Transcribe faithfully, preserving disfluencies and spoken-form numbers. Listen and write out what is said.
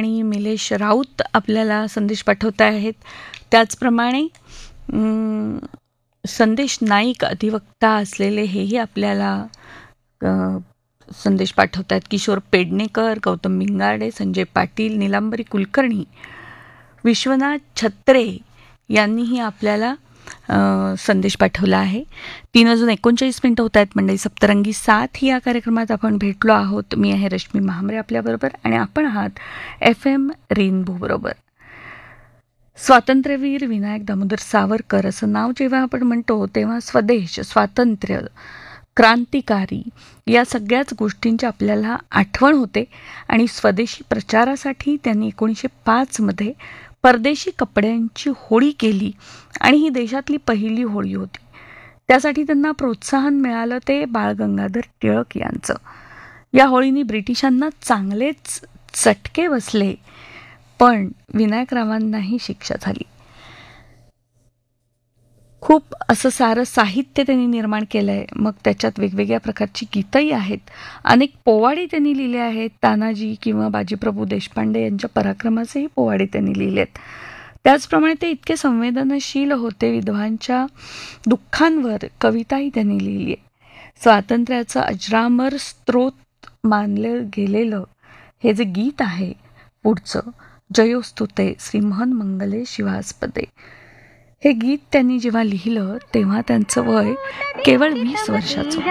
आणि मिलेश राऊत आपल्याला संदेश पाठवत आहेत. त्याचप्रमाणे अं, संदेश नाईक अधिवक्ता असलेले हेही आपल्याला अ, संदेश पाठवत आहेत. किशोर पेडणेकर, गौतम मिंगाडे, संजय पाटील, निलांबरी कुलकर्णी, विश्वनाथ छत्रे यांनीही आपल्याला अ, संदेश पाठवला आहे. तीन वाजून एकोणचाळीस मिनिटं होत आहेत मंडळी. सप्तरंगी साथ या कार्यक्रमात आपण भेटलो आहोत. मी आहे रश्मी महामरे आपल्याबरोबर आणि आपण आहात एफ एम रेनबो बरोबर. स्वातंत्र्यवीर विनायक दामोदर सावरकर असं नाव जेव्हा आपण म्हणतो तेव्हा स्वदेश, स्वातंत्र्य, क्रांतिकारी या सगळ्याच गोष्टींची आपल्याला आठवण होते. आणि स्वदेशी प्रचारासाठी त्यांनी एकोणीसशे पाचमध्ये परदेशी कपड्यांची होळी केली आणि ही देशातली पहिली होळी होती. त्यासाठी त्यांना प्रोत्साहन मिळालं ते बाळ गंगाधर टिळक यांचं. या होळीने ब्रिटिशांना चांगलेच चटके बसले, पण विनायकरावांनाही शिक्षा झाली. खूप असं सारं साहित्य त्यांनी निर्माण केलं आहे. मग त्याच्यात वेगवेगळ्या प्रकारची गीतंही आहेत. अनेक पोवाडे त्यांनी लिहिले आहेत. तानाजी किंवा बाजीप्रभू देशपांडे यांच्या पराक्रमाचेही पोवाडे त्यांनी लिहिलेत. त्याचप्रमाणे ते इतके संवेदनशील होते. विधवांच्या दुःखांवर कविताही त्यांनी लिहिली आहे. स्वातंत्र्याचं अजरामर स्त्रोत मानलं गेलेलं हे जे गीत आहे पुढचं, जयोस्तुते श्रीमहन मंगले शिवास्पदे, हे गीत त्यांनी जेव्हा लिहिलं तेव्हा त्यांचं वय केवळ वीस वर्षाचं.